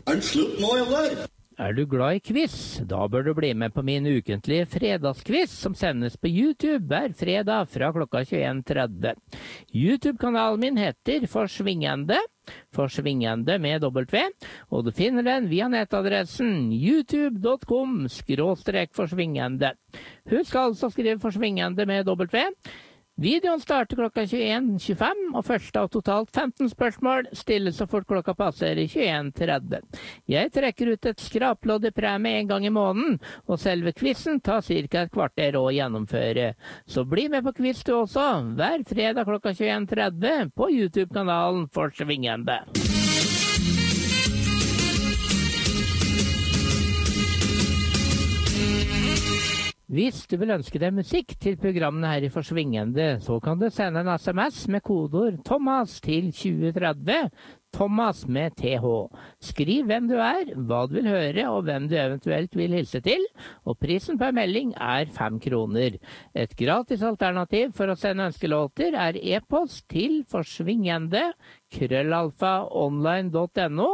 En slutt nå, eller? Er du glad i quiz? Da bør du bli med på min ukentlige fredagsquiz som sendes på YouTube hver fredag fra klokka 21:30. YouTube-kanalen min heter Forsvingende med W, og du finner den via nettadressen youtube.com/forsvingende. Husk altså å skrive Forsvingende med W. Videoen starter klokka 21:25, og første av totalt 15 spørsmål stilles så fort klokka passerer 21:30. Jeg trekker ut et skraplodd i premie en gang i måneden, og selve quizen tar ca. et kvarter å gjennomføre. Så bli med på quiz du også, hver fredag klokka 21:30 på YouTube-kanalen Forsvingende. Hvis du vil ønske deg musikk til programmene her i Forsvingende, så kan du sende en SMS med kodeord Thomas til 2030, Thomas med TH. Skriv hvem du er, hva du vil høre og hvem du eventuelt vil hilse til, og prisen per melding er 5 kroner. Et gratis alternativ for å sende ønskelåter er e-post til forsvingende@online.no,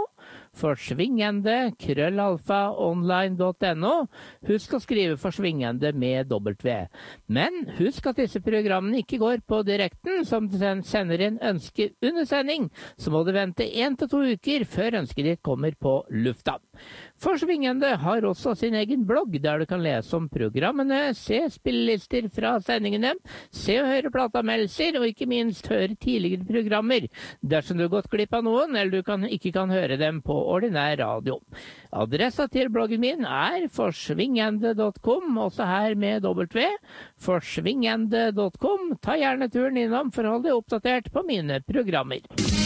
forsvingende@online.no. Husk å skrive Forsvingende med W. Men husk at disse programmene ikke går på direkten. Som du sender inn ønske under sending, så må du vente 1 til 2 uker før ønsket ditt kommer på lufta. Forsvingende har også sin egen blogg, der du kan lese om programmene, se spillelister fra sendingene, se og høre plateanmeldelser, og ikke minst høre tidligere programmer, dersom du har gått glipp av noen, eller du ikke kan høre dem på ordinær radio. Adressa til bloggen min er forsvingende.com, også her med W, forsvingende.com. Ta gjerne turen innom for å holde deg oppdatert på mine programmer.